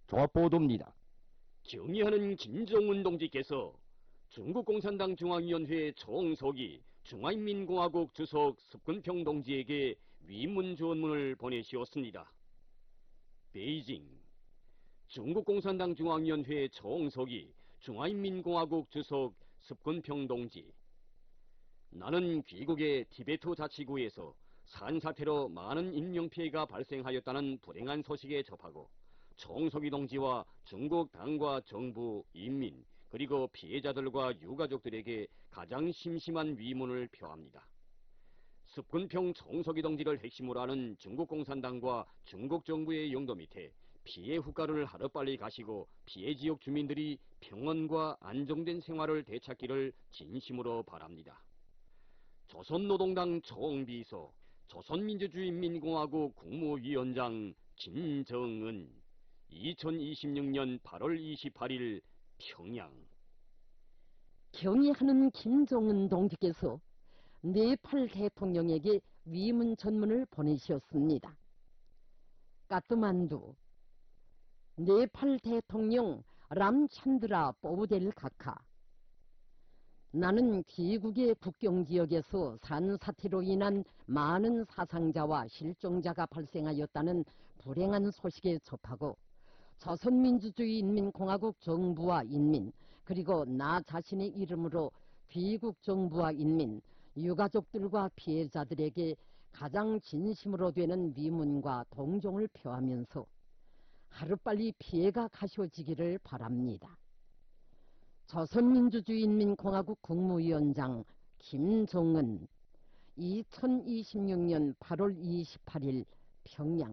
종합보도입니다. 경의하는 김정은 동지께서 중국공산당 중앙위원회 총서기 중화인민공화국 주석 습근평 동지에게 위문 전문을 보내시었습니다. 베이징 중국공산당 중앙위원회 총서기 중화인민공화국 주석 습근평 동지, 나는 귀국의 티베트 자치구에서 산사태로 많은 인명피해가 발생하였다는 불행한 소식에 접하고 총서기 동지와 중국 당과 정부, 인민, 그리고 피해자들과 유가족들에게 가장 심심한 위문을 표합니다. 습근평 총서기 동지를 핵심으로 하는 중국 공산당과 중국 정부의 용도 밑에 피해 후과를 하루빨리 가시고 피해 지역 주민들이 평온과 안정된 생활을 되찾기를 진심으로 바랍니다. 조선노동당 총비서, 조선민주주의인민공화국 국무위원장 김정은, 2026년 8월 28일 평양. 경의하는 김정은 동지께서 네팔 대통령에게 위문 전문을 보내셨습니다. 까트만두, 네팔 대통령 람찬드라 보우델 카카. 나는 귀국의 국경지역에서 산사태로 인한 많은 사상자와 실종자가 발생하였다는 불행한 소식에 접하고 조선민주주의인민공화국 정부와 인민, 그리고 나 자신의 이름으로 귀국 정부와 인민, 유가족들과 피해자들에게 가장 진심으로 되는 위문과 동정을 표하면서 하루빨리 피해가 가셔지기를 바랍니다. 조선민주주의인민공화국 국무위원장 김정은, 2026년 8월 28일 평양.